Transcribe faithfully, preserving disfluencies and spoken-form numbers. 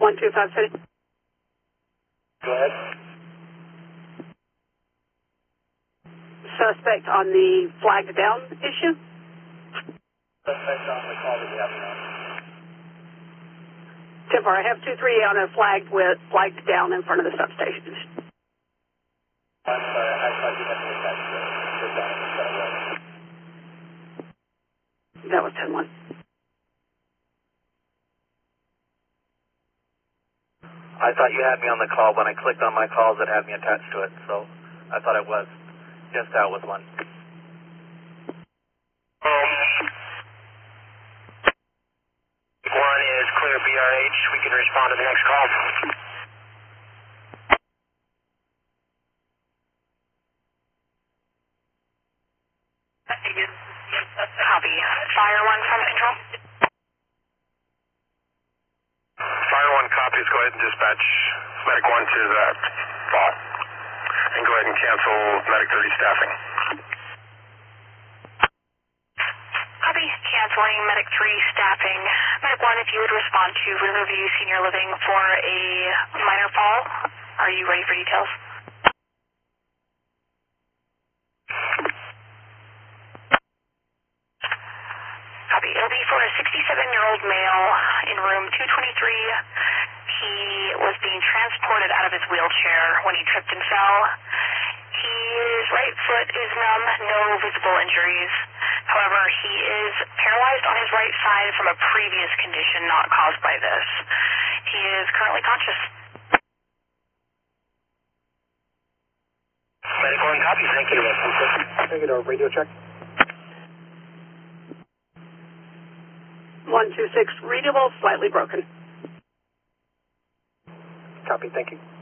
one two five City. Go ahead. Suspect on the flagged down issue. Suspect on the call that you have now. ten four, I have two three on a flagged with flagged down in front of the substation. I'm sorry, I thought you had to attach to it. That was ten one. I thought you had me on the call. When I clicked on my calls, it had me attached to it, so I thought it was. Just out with one. Um, one is clear B R H. We can respond to the next call. Copy. Fire one from control. Fire one copies. Go ahead and dispatch medic one to that spot. And go ahead and cancel medic thirty staffing. Copy. Canceling medic three staffing. Medic one, if you would respond to Riverview Senior Living for a minor fall. Are you ready for details? Copy. It'll be for a sixty-seven-year-old male in room two twenty-three. He was being transported out of his wheelchair when he tripped and fell. His right foot is numb, no visible injuries. However, he is paralyzed on his right side from a previous condition not caused by this. He is currently conscious. Medic one copy. Thank you. Take it over. Radio check. one two six, readable, slightly broken. Copy. Thank you.